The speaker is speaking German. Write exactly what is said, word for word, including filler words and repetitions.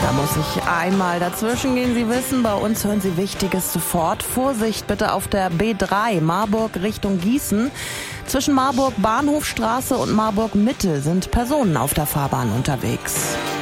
Da muss ich einmal dazwischen gehen. Sie wissen, bei uns hören Sie Wichtiges sofort. Vorsicht bitte auf der B drei, Marburg Richtung Gießen. Zwischen Marburg Bahnhofstraße und Marburg Mitte sind Personen auf der Fahrbahn unterwegs.